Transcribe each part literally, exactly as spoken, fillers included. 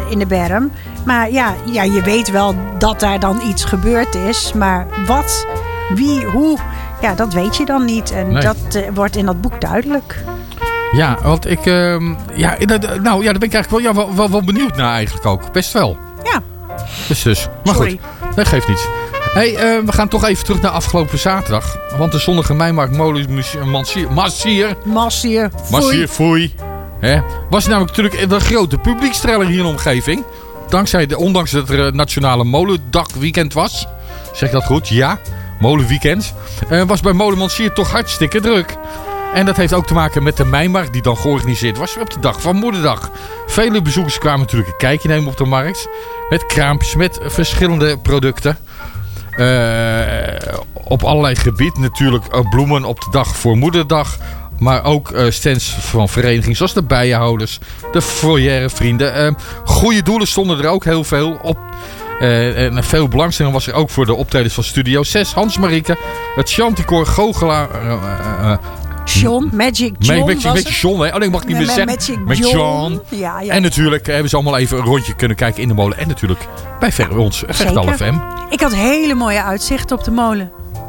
in de berm. Maar ja, ja, je weet wel dat daar dan iets gebeurd is. Maar wat, wie, hoe, ja, dat weet je dan niet. En nee. dat uh, wordt in dat boek duidelijk. Ja, want ik... Uh, ja, dat, nou ja, daar ben ik eigenlijk wel, ja, wel, wel, wel benieuwd naar eigenlijk ook. Best wel. Ja. Dus dus. Maar Sorry. goed, dat geeft niets. Hey, uh, we gaan toch even terug naar afgelopen zaterdag. Want de zonnige mijnmarkt Molen Massier... Massier. Massier. Massier, foei. Hè, was namelijk natuurlijk een grote publiekstreller hier in de omgeving. Dankzij de, ondanks dat er nationale molendagweekend was. Zeg ik dat goed? Ja. Molenweekend. Uh, was bij Molen Massier toch hartstikke druk. En dat heeft ook te maken met de mijnmarkt die dan georganiseerd was op de dag van Moederdag. Vele bezoekers kwamen natuurlijk een kijkje nemen op de markt. Met kraampjes, met verschillende producten. Uh, op allerlei gebieden natuurlijk uh, bloemen op de dag voor Moederdag. Maar ook uh, stands van verenigingen zoals de bijenhouders, de foyervrienden. Uh, goede doelen stonden er ook heel veel op. Uh, en veel belangstelling was er ook voor de optredens van Studio zes. Hans Marieke, het Chanticoor, Goochelaar... Uh, uh, John, Magic John Magic, was Magic John, hè? Oh nee, ik mag het niet meer zeggen. Magic Met John. John. Ja, ja. En natuurlijk hebben ze allemaal even een rondje kunnen kijken in de molen. En natuurlijk bij Ver, ons Vechtal F M. Ik had hele mooie uitzichten op de molen.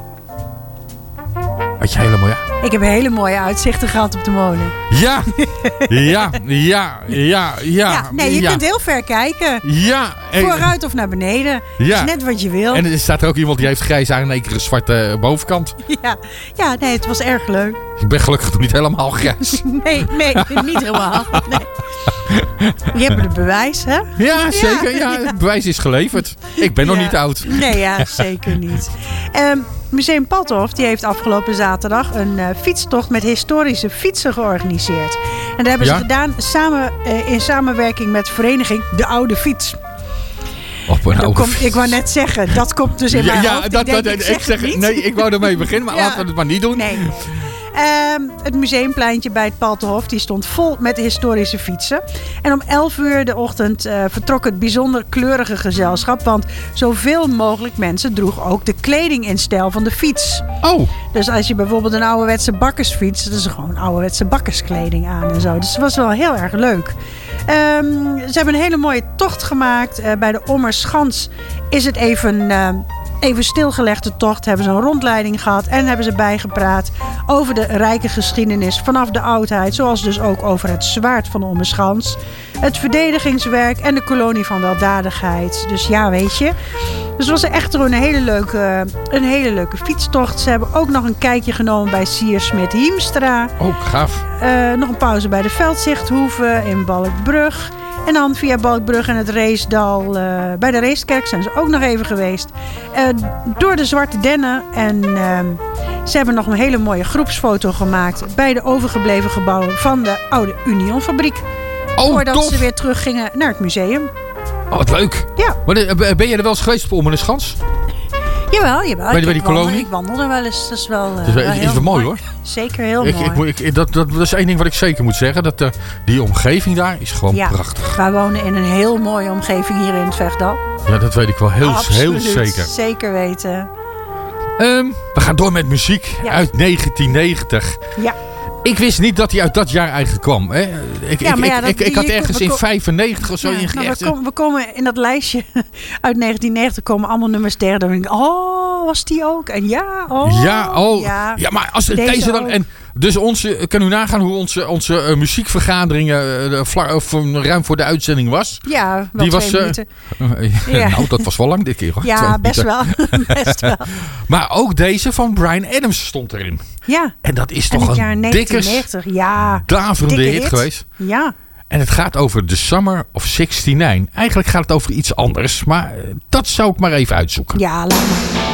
Had je hele mooie... Ik heb hele mooie uitzichten gehad op de molen. Ja, ja, ja, ja, ja. Ja, nee, je ja. kunt heel ver kijken. Ja. En, vooruit of naar beneden. Ja. Is net wat je wil. En er staat er ook iemand die heeft grijs haar en één keer een zwarte bovenkant. Ja, ja, nee, het was erg leuk. Ik ben gelukkig nog niet helemaal grijs. Nee, nee, niet helemaal. Nee. Je hebt het bewijs, hè? Ja, zeker. Ja, ja. Het bewijs is geleverd. Ik ben nog ja. niet oud. Nee, ja, zeker niet. Um, Museum Palthof die heeft afgelopen zaterdag een uh, fietstocht met historische fietsen georganiseerd. En dat hebben ja? ze gedaan samen, uh, in samenwerking met vereniging De Oude Fiets. Op een oude komt, fiets. Ik wou net zeggen, dat komt dus in ja, mijn ja, hoofd. Dat, ik, denk, dat, ik, ik zeg zeg, het niet. Nee, ik wou ermee beginnen, maar ja. laten we het maar niet doen. Nee. Um, het museumpleintje bij het Palthof die stond vol met historische fietsen. En om elf uur de ochtend uh, vertrok het bijzonder kleurige gezelschap. Want zoveel mogelijk mensen droegen ook de kleding in stijl van de fiets. Oh. Dus als je bijvoorbeeld een ouderwetse bakkersfiets, dat is gewoon ouderwetse bakkerskleding aan en zo. Dus het was wel heel erg leuk. Um, ze hebben een hele mooie tocht gemaakt. Uh, bij de Ommerschans is het even... Uh, Even stilgelegde tocht, hebben ze een rondleiding gehad en hebben ze bijgepraat over de rijke geschiedenis vanaf de oudheid, zoals dus ook over het zwaard van de Ommerschans, het verdedigingswerk en de kolonie van weldadigheid. Dus ja, weet je. Dus het was echt een hele leuke, een hele leuke fietstocht. Ze hebben ook nog een kijkje genomen bij Sier Smit Hiemstra. Oh, gaaf. Uh, nog een pauze bij de Veldzichthoeve in Balkbrug. En dan via Balkbrug en het Reesdal. Uh, bij de Reeskerk zijn ze ook nog even geweest. Uh, door de Zwarte Dennen. En uh, ze hebben nog een hele mooie groepsfoto gemaakt bij de overgebleven gebouwen van de oude Unionfabriek. Oh, voordat tof. ze weer teruggingen naar het museum. Oh, wat leuk. Ja. Maar ben je er wel eens geweest op de Schans? Jawel, jawel. Bij, bij die kolonie? Wandel, ik wandel er wel eens. Dat is wel, uh, dat is, wel, wel is heel wel mooi, mooi hoor. Zeker heel ik, mooi. Ik, ik, dat, dat, dat is één ding wat ik zeker moet zeggen. Dat uh, die omgeving daar is gewoon ja, prachtig. Wij wonen in een heel mooie omgeving hier in het Vechtdal. Ja, dat weet ik wel heel, heel zeker. Zeker weten. Um, we gaan door met muziek ja. uit negentien negentig. Ja. Ik wist niet dat hij uit dat jaar eigenlijk kwam. Hè? Ik, ja, ik, ja, ik, dat, ik, ik had ergens in kom, vijfennegentig of zo ja, ingelegd. Nou, we, kom, we komen in dat lijstje uit negentien negentig komen allemaal nummers tegen. Dan denk ik, oh, was die ook? En ja, oh. Ja, oh. Ja, ja maar als deze, deze dan... ook. En dus onze, kunnen u nagaan hoe onze, onze uh, muziekvergaderingen uh, vla, uh, ruim voor de uitzending was? Ja, wel die twee was, minuten. Uh, ja. Nou, dat was wel lang dit keer, hoor. Ja, best wel. best wel. Maar ook deze van Bryan Adams stond erin. Ja. En dat is en toch het een jaar negentien negentig, dikke, ja. daverende dikke hit, hit geweest. Ja. En het gaat over The Summer of zestignegentig. Eigenlijk gaat het over iets anders, maar dat zou ik maar even uitzoeken. Ja, laat maar.